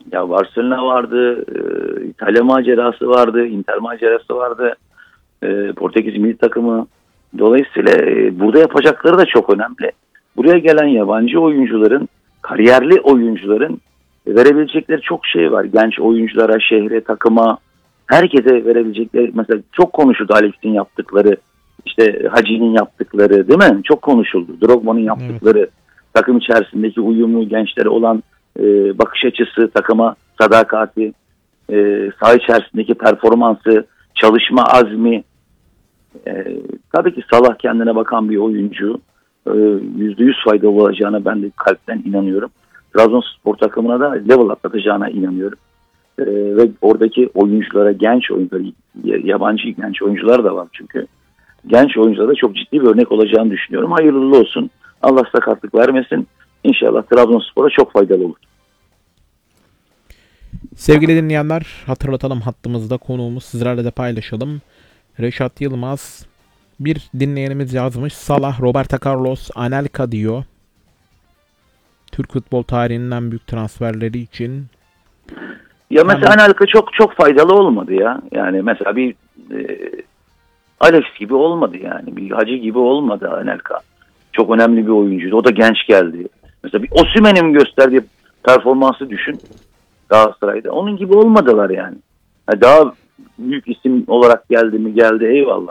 Ya Barcelona vardı, İtalya macerası vardı, Inter macerası vardı, Portekiz milli takımı. Dolayısıyla burada yapacakları da çok önemli. Buraya gelen yabancı oyuncuların, kariyerli oyuncuların verebilecekleri çok şey var. Genç oyunculara, şehre, takıma, herkese verebilecekleri. Mesela çok konuşuldu Alex'in yaptıkları, işte Hacı'nın yaptıkları, değil mi? Çok konuşuldu. Drogba'nın yaptıkları, takım içerisindeki uyumu, gençlere olan bakış açısı, takıma sadakati, saha içerisindeki performansı, çalışma azmi. Tabii ki Salah kendine bakan bir oyuncu. %100 faydalı olacağına ben de kalpten inanıyorum. Trabzonspor takımına da level atlatacağına inanıyorum. Ve oradaki oyunculara, genç oyuncular, yabancı genç oyuncular da var çünkü. Genç oyunculara da çok ciddi bir örnek olacağını düşünüyorum. Hayırlı olsun. Allah sakatlık vermesin. İnşallah Trabzonspor'a çok faydalı olur. Sevgili dinleyenler, hatırlatalım, hattımızda konuğumuz, sizlerle de paylaşalım. Reşat Yılmaz. Bir dinleyenimiz yazmış. Salah, Roberto Carlos, Anelka diyor. Türk futbol tarihinin en büyük transferleri için. Ya mesela Anelka çok faydalı olmadı ya. Yani mesela bir Alex gibi olmadı yani. Bir Hacı gibi olmadı Anelka. Çok önemli bir oyuncuydu. O da genç geldi. Mesela bir Osimhen'in gösterdiği performansı düşün Galatasaray'da. Onun gibi olmadılar yani. Daha büyük isim olarak geldi mi geldi, eyvallah.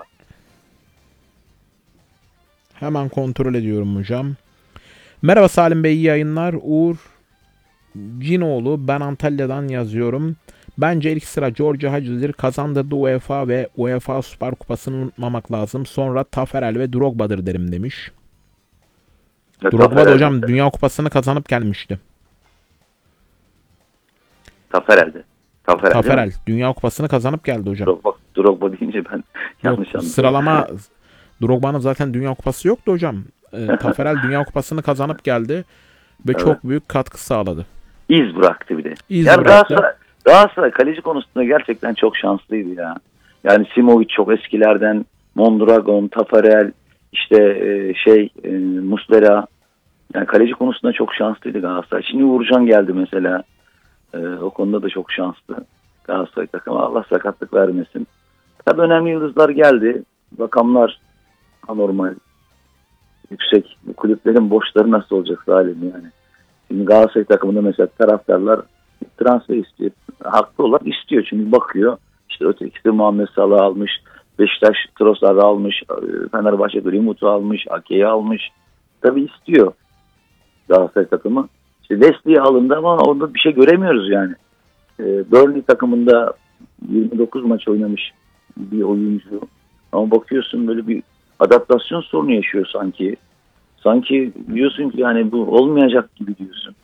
Hemen kontrol ediyorum hocam. Merhaba Salim Bey, iyi yayınlar. Uğur Cinoğlu, ben Antalya'dan yazıyorum. Bence ilk sıra George Hacı'dır. Kazandırdığı UEFA ve UEFA Süper Kupası'nı unutmamak lazım. Sonra Taferel ve Drogba'dır derim demiş. Drogba da hocam Dünya Kupası'nı kazanıp gelmişti. Taferel Dünya Kupası'nı kazanıp geldi hocam. Drogba deyince ben yanlış anladım. Sıralama Drogba'nın zaten Dünya Kupası yoktu hocam. Taferel Dünya Kupası'nı kazanıp geldi ve evet, çok büyük katkı sağladı. İz bıraktı bir de. Yani Galatasaray kaleci konusunda gerçekten çok şanslıydı ya. Yani Simovic çok eskilerden, Mondragon, Taferel, işte Muslera. Yani kaleci konusunda çok şanslıydı Galatasaray. Şimdi Uğurcan geldi mesela. O konuda da çok şanslı Galatasaray takımı. Allah sakatlık vermesin. Tabii önemli yıldızlar geldi. Rakamlar anormal, yüksek. Bu kulüplerin borçları nasıl olacak Salim yani? Şimdi Galatasaray takımında mesela taraftarlar transfer istiyor. Haklı olarak istiyor çünkü bakıyor. İşte ötekisi Muhammed Salah almış. Beşiktaş Trossard'ı almış. Fenerbahçe Greenwood'u almış. Ake'yi almış. Tabii istiyor Galatasaray takımı. İşte Wesley alındı ama orada bir şey göremiyoruz yani. Burnley takımında 29 maç oynamış bir oyuncu. Ama bakıyorsun böyle bir adaptasyon sorunu yaşıyor sanki. Sanki diyorsun ki yani bu olmayacak gibi diyorsun.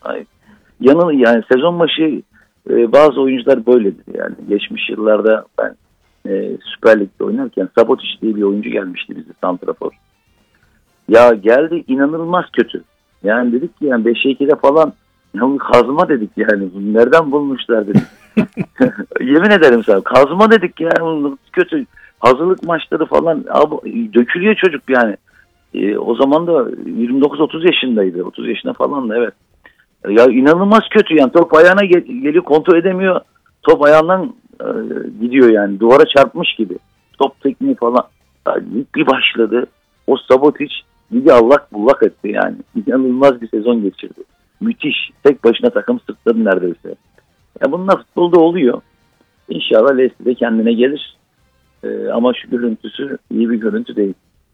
Yani sezon başı bazı oyuncular böyledir yani. Geçmiş yıllarda ben Süper Lig'de oynarken Sabotić diye bir oyuncu gelmişti bize, santrafor. Ya geldi, inanılmaz kötü. Yani dedik ki yani 5'e 2'de falan ya kazma dedik yani. Nereden bulmuşlar dedik. Yemin ederim sana kazma dedik yani, kötü. Hazırlık maçları falan abi, dökülüyor çocuk yani. O zaman da 29-30 yaşındaydı. 30 yaşında falan da, evet. Ya inanılmaz kötü yani. Top ayağına geliyor, kontrol edemiyor. Top ayağından gidiyor yani. Duvara çarpmış gibi. Top tekniği falan. Bir başladı. O Sabotić ligi allak bullak etti yani. İnanılmaz bir sezon geçirdi. Müthiş. Tek başına takım sırtladı neredeyse. Ya bunlar futbolda oluyor. İnşallah Leicester de kendine gelir. Ama şu görüntüsü iyi bir görüntü değil.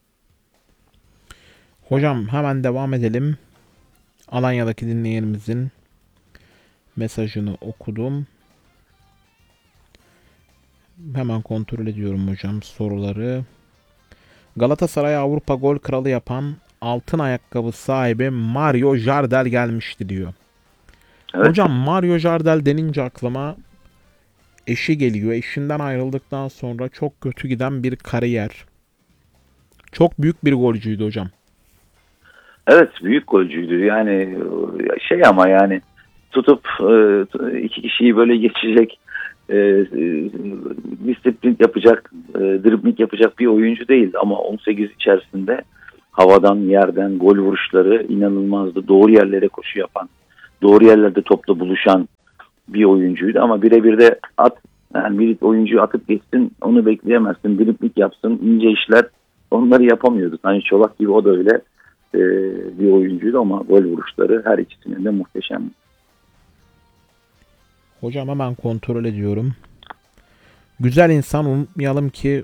Hocam hemen devam edelim. Alanya'daki dinleyenimizin mesajını okudum. Hemen kontrol ediyorum hocam soruları. Galatasaray Avrupa gol kralı yapan altın ayakkabı sahibi Mario Jardel gelmişti diyor. Evet. Hocam Mario Jardel denince aklıma eşi geliyor. Eşinden ayrıldıktan sonra çok kötü giden bir kariyer. Çok büyük bir golcüydü hocam. Evet, büyük golcüydü. Yani ama yani tutup iki kişiyi böyle geçecek, disiplin yapacak, dribling yapacak bir oyuncu değildi. Ama 18 içerisinde havadan, yerden gol vuruşları inanılmazdı. Doğru yerlere koşu yapan, doğru yerlerde topla buluşan, bir oyuncuydu ama birebir de yani bir oyuncuyu atıp geçsin, onu bekleyemezsin. Dribling yapsın, ince işler, onları yapamıyordu. Hani Çolak gibi o da öyle bir oyuncuydu ama gol vuruşları her ikisinin de muhteşem. Hocam hemen kontrol ediyorum. Güzel insan, unutmayalım ki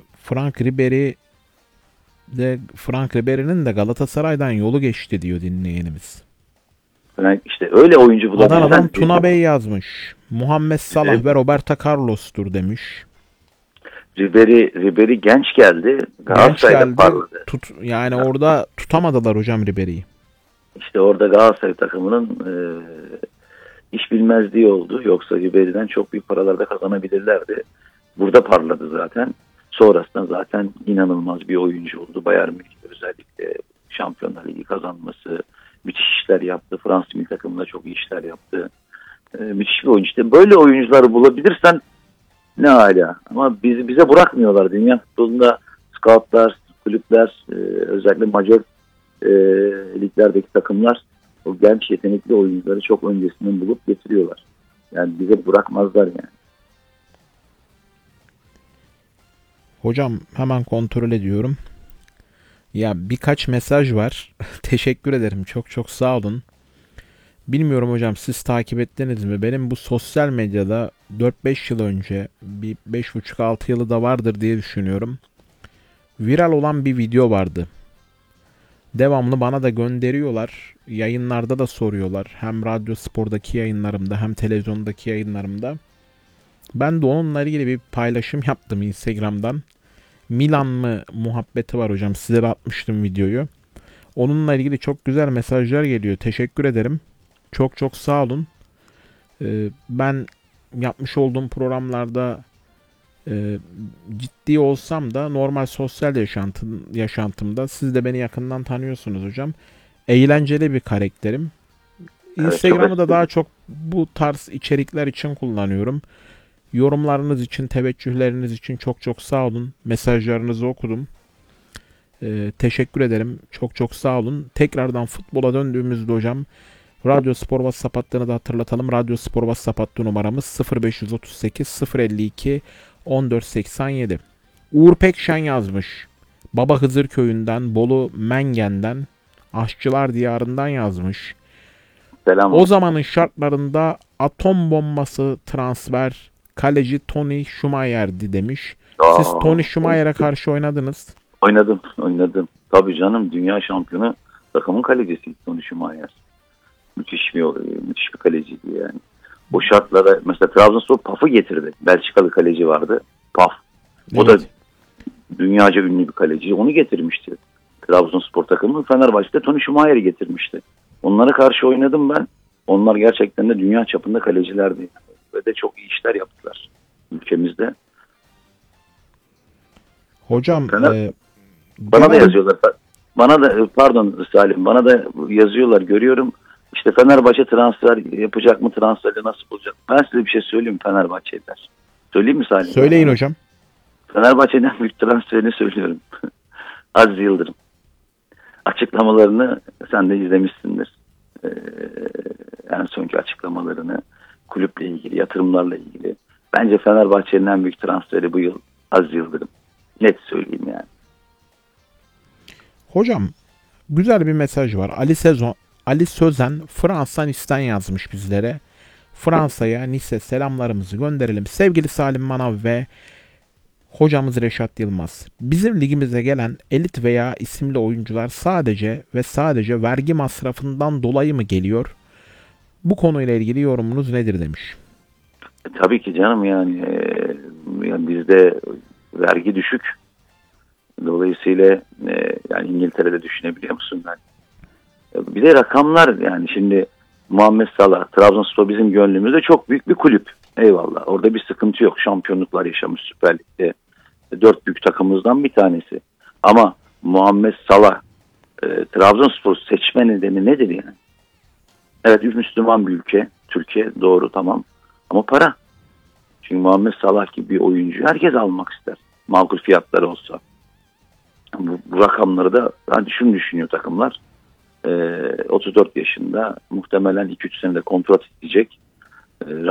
Frank Ribery'nin de Galatasaray'dan yolu geçti diyor dinleyenimiz. Yani işte öyle oyuncu bulabilirsen. Adana'dan Tuna Bey yazmış. Muhammed Salah ve Roberto Carlos'tur demiş. Ribery genç geldi. Galatasaray'da parladı. Yani orada tutamadılar hocam Ribery'i. İşte orada Galatasaray takımının iş bilmezliği oldu. Yoksa Ribery'den çok büyük paralar da kazanabilirlerdi. Burada parladı zaten. Sonrasında zaten inanılmaz bir oyuncu oldu. Bayern Münih'te özellikle Şampiyonlar Ligi kazanması, müthiş işler yaptı. Fransız milli takımında çok iyi işler yaptı. Müthiş bir oyuncu. İşte böyle oyuncuları bulabilirsen ne hala. Ama bize bırakmıyorlar. Dünya futbolunda scoutlar, kulüpler, özellikle major liglerdeki takımlar o genç yetenekli oyuncuları çok öncesinden bulup getiriyorlar. Yani bize bırakmazlar yani. Hocam hemen kontrol ediyorum. Ya birkaç mesaj var. Teşekkür ederim. Çok çok sağ olun. Bilmiyorum hocam, siz takip ettiniz mi? Benim bu sosyal medyada 4-5 yıl önce, bir 5,5-6 yılı da vardır diye düşünüyorum, viral olan bir video vardı. Devamlı bana da gönderiyorlar. Yayınlarda da soruyorlar. Hem Radyo Spor'daki yayınlarımda hem televizyondaki yayınlarımda. Ben de onunla ilgili bir paylaşım yaptım Instagram'dan. Milan mı muhabbeti var hocam. Sizlere atmıştım videoyu. Onunla ilgili çok güzel mesajlar geliyor. Teşekkür ederim. Çok çok sağ olun. Ben yapmış olduğum programlarda ciddi olsam da normal sosyal yaşantımda siz de beni yakından tanıyorsunuz hocam. Eğlenceli bir karakterim. Evet, Instagram'ı da daha çok bu tarz içerikler için kullanıyorum. Yorumlarınız için, teveccühleriniz için çok çok sağ olun. Mesajlarınızı okudum. Teşekkür ederim. Çok çok sağ olun. Tekrardan futbola döndüğümüzde hocam, Radyo Spor WhatsApp hattını da hatırlatalım. Radyo Spor WhatsApp hattı numaramız 0538 052 1487. Uğur Pekşen yazmış. Baba Hızır köyünden, Bolu Mengen'den, Aşçılar Diyarı'ndan yazmış. Selam. O zamanın şartlarında atom bombası transfer kaleci Tony Schumacher'di demiş. Siz Tony Schumacher'e karşı oynadınız. Oynadım. Tabii canım, dünya şampiyonu takımın kalecisiydi Tony Schumacher. Müthiş bir kaleciydi yani. O şartlara mesela Trabzonspor Paf'ı getirdi. Belçikalı kaleci vardı. Paf. O da dünyaca ünlü bir kaleci. Onu getirmişti. Trabzonspor takımı Fenerbahçe'de Tony Schumacher'i getirmişti. Onlara karşı oynadım ben. Onlar gerçekten de dünya çapında kalecilerdi. Ve de çok iyi işler yaptılar ülkemizde. Hocam bana da yazıyorlar. Pardon Salim, bana da yazıyorlar, görüyorum. İşte Fenerbahçe transfer yapacak mı, transferi nasıl bulacak? Ben size bir şey söyleyeyim Fenerbahçeliler. Söyleyeyim mi Salim? Söyleyin hocam. Fenerbahçe'den büyük transferini söylüyorum. Aziz Yıldırım. Açıklamalarını sen de izlemişsindir. En sonki açıklamalarını, kulüple ilgili, yatırımlarla ilgili. Bence Fenerbahçe'nin en büyük transferi bu yıl Aziz Yıldırım. Net söyleyeyim yani. Hocam güzel bir mesaj var. Ali Sözen Fransa Nice'den yazmış bizlere. Fransa'ya, Nice selamlarımızı gönderelim. Sevgili Salim Manav ve hocamız Reşat Yılmaz. Bizim ligimize gelen elit veya isimli oyuncular sadece ve sadece vergi masrafından dolayı mı geliyor? Bu konuyla ilgili yorumunuz nedir demiş. Tabii ki canım, yani bizde vergi düşük. Dolayısıyla yani İngiltere'de düşünebiliyor musun ben? Bir de rakamlar, yani şimdi Muhammed Salah, Trabzonspor bizim gönlümüzde çok büyük bir kulüp. Eyvallah. Orada bir sıkıntı yok. Şampiyonluklar yaşamış Süper Lig'de. 4 büyük takımımızdan bir tanesi. Ama Muhammed Salah Trabzonspor seçme nedeni nedir yani? Evet, Müslüman bir ülke. Türkiye, doğru, tamam. Ama para. Çünkü Muhammed Salah gibi bir oyuncu herkes almak ister. Makul fiyatları olsa. Bu rakamları da hani şunu düşünüyor takımlar. 34 yaşında muhtemelen 2-3 senede kontrat isteyecek.